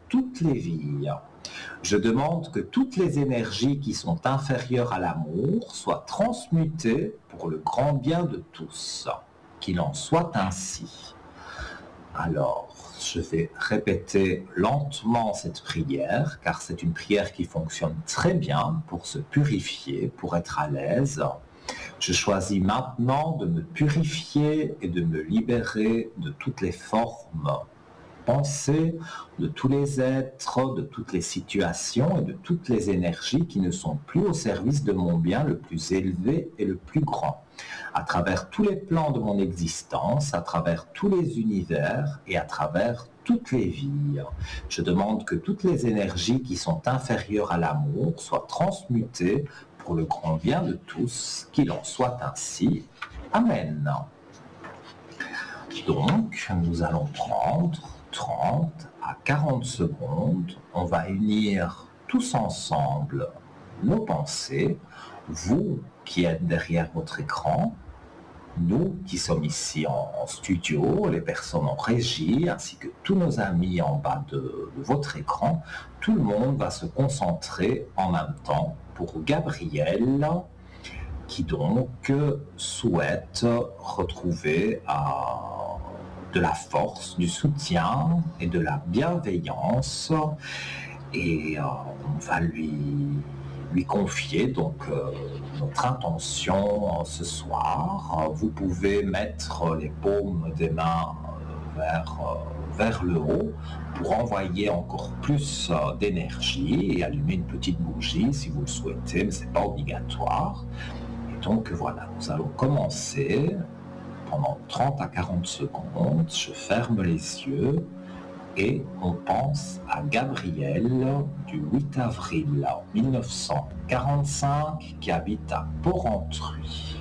toutes les vies. Je demande que toutes les énergies qui sont inférieures à l'amour soient transmutées pour le grand bien de tous. Qu'il en soit ainsi. Alors, je vais répéter lentement cette prière, car c'est une prière qui fonctionne très bien pour se purifier, pour être à l'aise. Je choisis maintenant de me purifier et de me libérer de toutes les formes, pensées, de tous les êtres, de toutes les situations et de toutes les énergies qui ne sont plus au service de mon bien le plus élevé et le plus grand, à travers tous les plans de mon existence, à travers tous les univers et à travers toutes les vies. Je demande que toutes les énergies qui sont inférieures à l'amour soient transmutées pour le grand bien de tous, qu'il en soit ainsi. Amen. Donc, nous allons prendre 30 à 40 secondes. On va unir tous ensemble nos pensées, vous qui êtes derrière votre écran, nous qui sommes ici en studio, les personnes en régie, ainsi que tous nos amis en bas de votre écran. Tout le monde va se concentrer en même temps pour Gabriel, qui donc souhaite retrouver de la force, du soutien et de la bienveillance. Et on va lui confier donc notre intention ce soir. Vous pouvez mettre les paumes des mains vers le haut pour envoyer encore plus d'énergie et allumer une petite bougie si vous le souhaitez, mais ce n'est pas obligatoire. Et donc voilà, nous allons commencer pendant 30 à 40 secondes. Je ferme les yeux et on pense à Gabriel du 8 avril 1945 qui habite à Porrentruy.